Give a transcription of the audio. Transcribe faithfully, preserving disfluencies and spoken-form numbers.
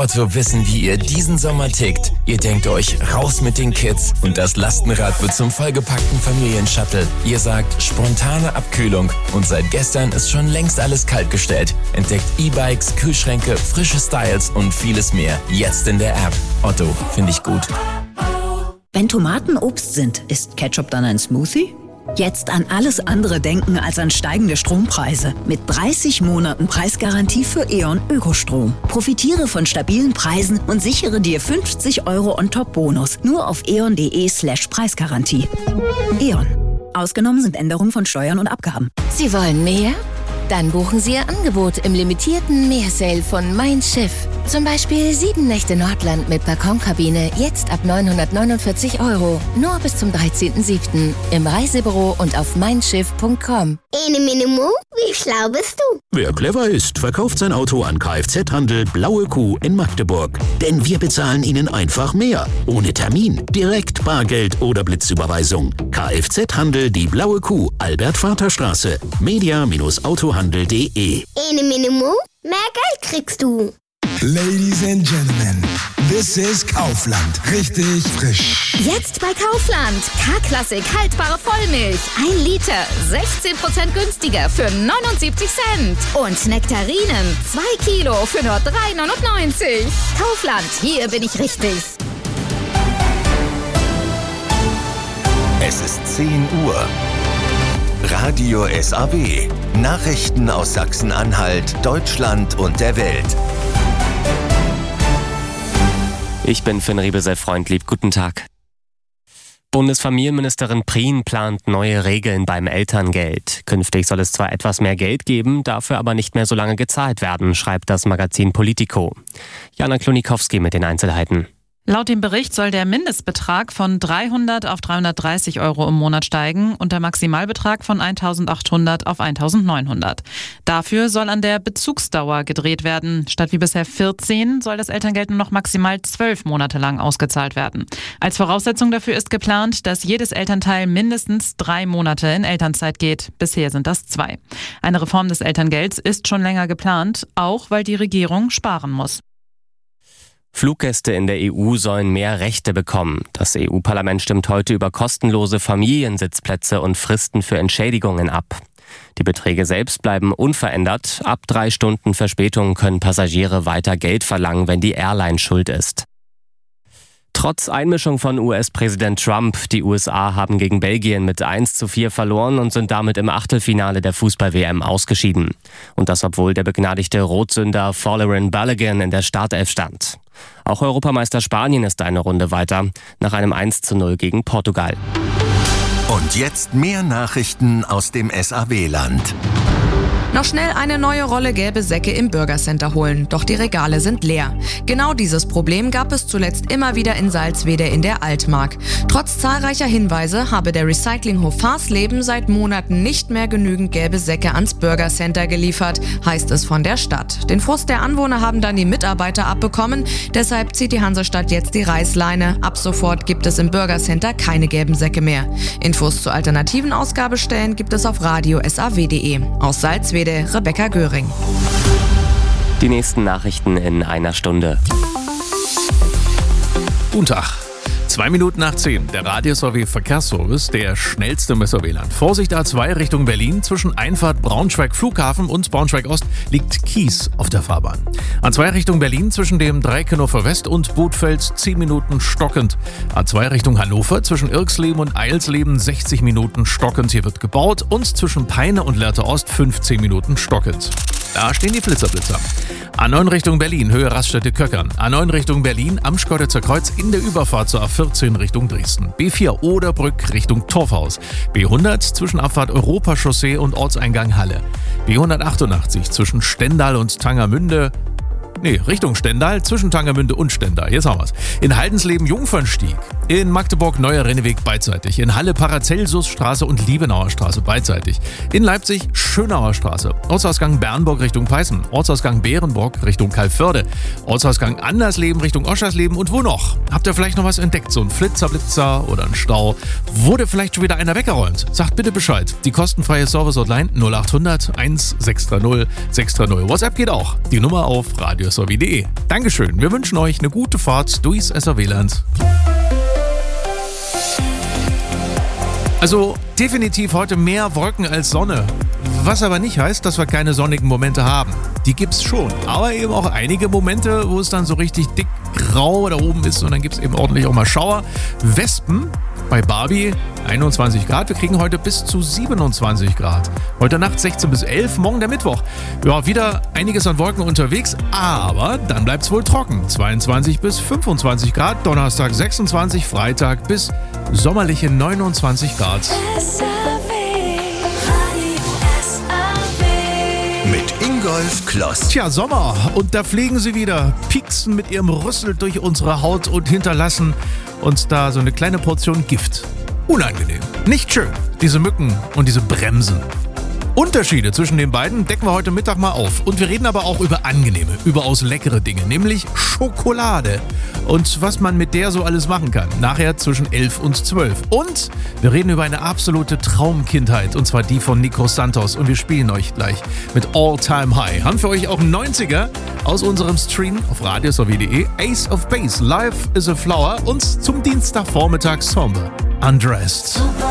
Otto wissen, wie ihr diesen Sommer tickt. Ihr denkt euch, raus mit den Kids und das Lastenrad wird zum vollgepackten Familienshuttle. Ihr sagt, spontane Abkühlung und seit gestern ist schon längst alles kaltgestellt. Entdeckt E-Bikes, Kühlschränke, frische Styles und vieles mehr. Jetzt in der App. Otto, finde ich gut. Wenn Tomaten Obst sind, ist Ketchup dann ein Smoothie? Jetzt an alles andere denken als an steigende Strompreise. Mit dreißig Monaten Preisgarantie für E.ON Ökostrom. Profitiere von stabilen Preisen und sichere dir fünfzig Euro On-Top-Bonus. Nur auf eon.de slash Preisgarantie. E.ON. Ausgenommen sind Änderungen von Steuern und Abgaben. Sie wollen mehr? Dann buchen Sie Ihr Angebot im limitierten Meersale von Mein Schiff. Zum Beispiel sieben Nächte Nordland mit Balkonkabine, jetzt ab neunhundertneunundvierzig Euro. Nur bis zum dreizehnten siebten im Reisebüro und auf mein schiff punkt com. Ene Minimo, wie schlau bist du? Wer clever ist, verkauft sein Auto an Kfz-Handel Blaue Kuh in Magdeburg. Denn wir bezahlen Ihnen einfach mehr. Ohne Termin, direkt Bargeld oder Blitzüberweisung. Kfz-Handel Die Blaue Kuh, Albert-Vater-Straße, media-autohandel punkt de. Ene Minimo, mehr Geld kriegst du. Ladies and Gentlemen, this is Kaufland. Richtig frisch. Jetzt bei Kaufland. K-Klassik haltbare Vollmilch. Ein Liter. sechzehn Prozent günstiger für neunundsiebzig Cent. Und Nektarinen. zwei Kilo für nur drei neunundneunzig. Kaufland. Hier bin ich richtig. Es ist zehn Uhr. Radio S A W. Nachrichten aus Sachsen-Anhalt, Deutschland und der Welt. Ich bin Finn Riebesell-Freundlieb. Guten Tag. Bundesfamilienministerin Prien plant neue Regeln beim Elterngeld. Künftig soll es zwar etwas mehr Geld geben, dafür aber nicht mehr so lange gezahlt werden, schreibt das Magazin Politico. Jana Klonikowski mit den Einzelheiten. Laut dem Bericht soll der Mindestbetrag von dreihundert auf dreihundertdreißig Euro im Monat steigen und der Maximalbetrag von eintausendachthundert auf eintausendneunhundert. Dafür soll an der Bezugsdauer gedreht werden. Statt wie bisher vierzehn soll das Elterngeld nur noch maximal zwölf Monate lang ausgezahlt werden. Als Voraussetzung dafür ist geplant, dass jedes Elternteil mindestens drei Monate in Elternzeit geht. Bisher sind das zwei. Eine Reform des Elterngelds ist schon länger geplant, auch weil die Regierung sparen muss. Fluggäste in der E U sollen mehr Rechte bekommen. Das E U-Parlament stimmt heute über kostenlose Familiensitzplätze und Fristen für Entschädigungen ab. Die Beträge selbst bleiben unverändert. Ab drei Stunden Verspätung können Passagiere weiter Geld verlangen, wenn die Airline schuld ist. Trotz Einmischung von U S-Präsident Trump, die U S A haben gegen Belgien mit eins zu vier verloren und sind damit im Achtelfinale der Fußball-W M ausgeschieden. Und das, obwohl der begnadigte Rotsünder Folarin Balogun in der Startelf stand. Auch Europameister Spanien ist eine Runde weiter, nach einem eins zu null gegen Portugal. Und jetzt mehr Nachrichten aus dem S A W-Land. Noch schnell eine neue Rolle gelbe Säcke im Bürgercenter holen, doch die Regale sind leer. Genau dieses Problem gab es zuletzt immer wieder in Salzwedel in der Altmark. Trotz zahlreicher Hinweise habe der Recyclinghof Farsleben seit Monaten nicht mehr genügend gelbe Säcke ans Bürgercenter geliefert, heißt es von der Stadt. Den Frust der Anwohner haben dann die Mitarbeiter abbekommen, deshalb zieht die Hansestadt jetzt die Reißleine. Ab sofort gibt es im Bürgercenter keine gelben Säcke mehr. Infos zu alternativen Ausgabestellen gibt es auf radio s a w punkt de. Aus Salzwedel Rebecca Göring. Die nächsten Nachrichten in einer Stunde. Guten Tag. Zwei Minuten nach zehn. Der Radio S A W Verkehrsservice, der schnellste im S A W-Land. Vorsicht A zwei Richtung Berlin. Zwischen Einfahrt Braunschweig Flughafen und Braunschweig Ost liegt Kies auf der Fahrbahn. A zwei Richtung Berlin zwischen dem Dreikenhofer West und Bothfels zehn Minuten stockend. A zwei Richtung Hannover zwischen Irksleben und Eilsleben sechzig Minuten stockend. Hier wird gebaut. Und zwischen Peine und Lehrte Ost fünfzehn Minuten stockend. Da stehen die Blitzerblitzer. A neun Richtung Berlin, Höhe Raststätte Köckern. A neun Richtung Berlin, am Schkeuditzer Kreuz in der Überfahrt zur A vierzehn Richtung Dresden. B vier Oderbrück Richtung Torfhaus. B hundert zwischen Abfahrt Europachaussee und Ortseingang Halle. B hundertachtundachtzig zwischen Stendal und Tangermünde. Nee, Richtung Stendal, zwischen Tangermünde und Stendal. Jetzt haben wir's. In Haldensleben Jungfernstieg. In Magdeburg Neuer Renneweg beidseitig. In Halle Paracelsusstraße und Liebenauer Straße beidseitig. In Leipzig Schönauer Straße. Ortsausgang Bernburg Richtung Peißen. Ortsausgang Bärenburg Richtung Kalförde. Ortsausgang Andersleben Richtung Oschersleben. Und wo noch? Habt ihr vielleicht noch was entdeckt? So ein Flitzerblitzer oder ein Stau? Wurde vielleicht schon wieder einer weggeräumt? Sagt bitte Bescheid. Die kostenfreie Service-Hotline null acht hundert eins sechs drei null sechs drei null. WhatsApp geht auch. Die Nummer auf radiosorvi punkt de. Dankeschön. Wir wünschen euch eine gute Fahrt durchs S R W-Land. Also definitiv heute mehr Wolken als Sonne. Was aber nicht heißt, dass wir keine sonnigen Momente haben. Die gibt's schon. Aber eben auch einige Momente, wo es dann so richtig dick grau da oben ist und dann gibt's eben ordentlich auch mal Schauer. Wespen bei Barbie einundzwanzig Grad. Wir kriegen heute bis zu siebenundzwanzig Grad. Heute Nacht sechzehn bis elf, morgen der Mittwoch. Ja, wieder einiges an Wolken unterwegs, aber dann bleibt's wohl trocken. zweiundzwanzig bis fünfundzwanzig Grad, Donnerstag sechsundzwanzig, Freitag bis sommerliche neunundzwanzig Grad. Mit Ingolf Kloss. Tja, Sommer. Und da fliegen sie wieder, pieksen mit ihrem Rüssel durch unsere Haut und hinterlassen uns da so eine kleine Portion Gift. Unangenehm. Nicht schön, diese Mücken und diese Bremsen. Unterschiede zwischen den beiden decken wir heute Mittag mal auf. Und wir reden aber auch über angenehme, überaus leckere Dinge, nämlich Schokolade. Und was man mit der so alles machen kann. Nachher zwischen elf und zwölf. Und wir reden über eine absolute Traumkindheit. Und zwar die von Nico Santos. Und wir spielen euch gleich mit All Time High. Haben für euch auch neunziger aus unserem Stream auf radiosorvi punkt de. Ace of Base, Life is a Flower. Und zum Dienstagvormittag Somber, Undressed.